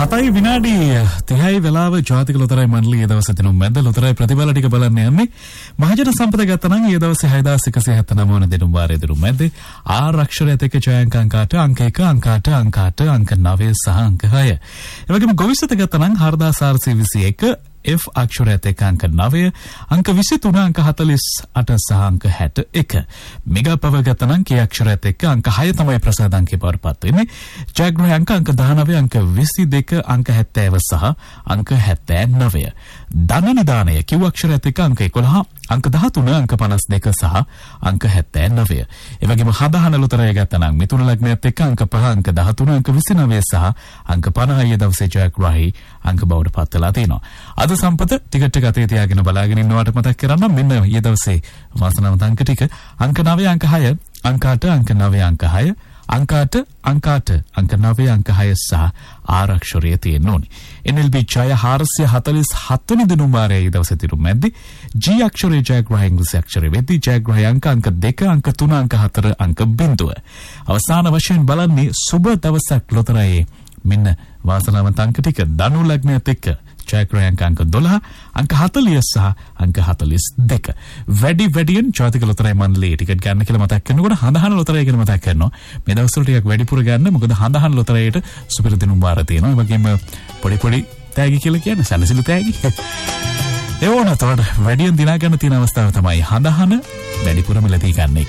7 විනාඩි 30යි වෙලාව ජාතික ලොතරැයි මණ්ඩලයේ දවසේ දිනුම් මැද ලොතරැයි ප්‍රතිඵල ටික බලන්න යන්නේ මහජන සම්පත ගත්තා නම් ඒ දවසේ 6179 වන දිනුම් වාරයේ දිනුම් මැද ආරක්ෂරයත් එක්ක ඡායංක අංක 8 අංක 1 අංක 8 අංක 8 අංක 9 සහ අංක 6 ඒ වගේම ගොවිසත ගත්තා නම් 4421 F අක්ෂරයත් එක්ක අංක 9 අංක 23 අංක 48 සහ අංක 61 මෙගා පව ගත්තා නම් K අක්ෂරයත් එක්ක අංක 6 තමයි ප්‍රසාද අංකේ බවටපත් වෙන්නේ ජයග්‍රහය අංක 19 අංක 22 අංක 70 සහ අංක 79 ධන නිදානය Q අක්ෂරයත් එක්ක අංක 11 අංක 13 අංක 52 සහ අංක 79 ඒ වගේම හදහන ලොතරැය ගත්තා නම් මිථුන ලග්නයත් එක්ක අංක 5 අංක 13 අංක 29 සහ අංක 50 දවසේ ජයග්‍රහයි අංක බවටපත් වෙලා තියෙනවා අද සම්පත ටිකට් එක අතේ තියාගෙන බලාගෙන ඉන්නවට මතක් කරන්න මෙන්න ඊයේ දවසේ වාසනාවන්ත අංක ටික අංක 9 අංක 6 අංක 8 අංක 9 අංක 6 අංක 8 අංක 8 අංක 9 අංක 6 සහ ආරක්ෂරය තියෙන්න ඕනේ NLB ජය 447 වෙනි දිනුම් වාරයේ දවසේ දිනුම් මැද්දේ G අක්ෂරයේ ජයග්‍රහය ඉංග්‍රීසි අක්ෂරයේ වෙද්දී ජයග්‍රහය අංක 2 අංක 3 අංක 4 අංක 0 අවසාන වශයෙන් බලන්නේ සුබ දවසක් ලොතරැයේ මෙන්න වාසනාවන්ත අංක ටික ධනු ලග්නයත් එක්ක ජයග්‍රහය අංක 12 අංක 40 සහ අංක 42 වැඩියෙන් ජාතික ලොතරැයි මණ්ඩලයේ ටිකට් ගන්න කියලා මතක් කරනකොට හඳහන ලොතරැයි ගැන මතක් කරනවා මේ දවස්වල ටිකක් වැඩිපුර ගන්න මොකද හඳහන ලොතරැයට සුපිරි දිනුම් වාර තියෙනවා ඒ වගේම පොඩි තෑගි කියලා කියන්නේ සැලසිලි තෑගි ඒ වුණාට වැඩියෙන් දිනා ගන්න තියෙන අවස්ථාව තමයි හඳහන වැඩිපුරම ලැබී ගන්න එක